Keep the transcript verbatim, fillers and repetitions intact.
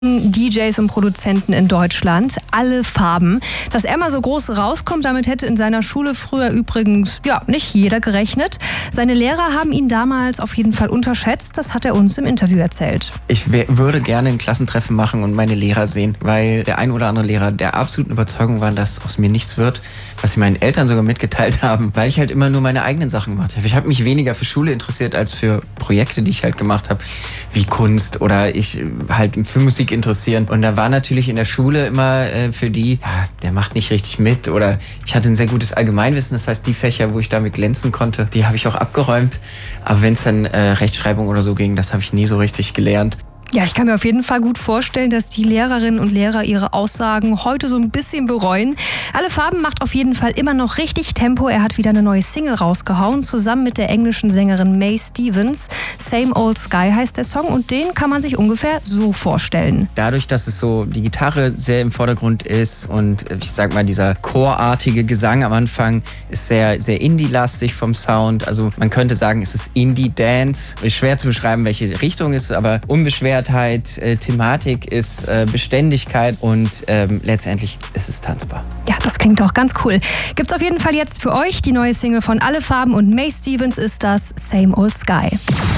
D Js und Produzenten in Deutschland, Alle Farben. Dass er mal so groß rauskommt, damit hätte in seiner Schule früher übrigens ja nicht jeder gerechnet. Seine Lehrer haben ihn damals auf jeden Fall unterschätzt, das hat er uns im Interview erzählt. Ich w- würde gerne ein Klassentreffen machen und meine Lehrer sehen, weil der ein oder andere Lehrer der absoluten Überzeugung war, dass aus mir nichts wird, was sie meinen Eltern sogar mitgeteilt haben, weil ich halt immer nur meine eigenen Sachen gemacht habe. Ich habe mich weniger für Schule interessiert als für Projekte, die ich halt gemacht habe, wie Kunst oder ich halt für Musik interessieren. Und da war natürlich in der Schule immer äh, für die, ja, der macht nicht richtig mit oder ich hatte ein sehr gutes Allgemeinwissen, das heißt die Fächer, wo ich damit glänzen konnte, die habe ich auch abgeräumt. Aber wenn es dann äh, Rechtschreibung oder so ging, das habe ich nie so richtig gelernt. Ja, ich kann mir auf jeden Fall gut vorstellen, dass die Lehrerinnen und Lehrer ihre Aussagen heute so ein bisschen bereuen. Alle Farben macht auf jeden Fall immer noch richtig Tempo. Er hat wieder eine neue Single rausgehauen, zusammen mit der englischen Sängerin Mae Stevens. Same Old Sky heißt der Song und den kann man sich ungefähr so vorstellen. Dadurch, dass es so die Gitarre sehr im Vordergrund ist und ich sag mal, dieser chorartige Gesang am Anfang ist sehr, sehr Indie-lastig vom Sound. Also man könnte sagen, es ist Indie-Dance. Ist schwer zu beschreiben, welche Richtung es ist, aber unbeschwert Äh, Thematik ist äh, Beständigkeit und ähm, letztendlich ist es tanzbar. Ja, das klingt auch ganz cool. Gibt's auf jeden Fall jetzt für euch die neue Single von Alle Farben und Mae Stevens ist das Same Old Sky.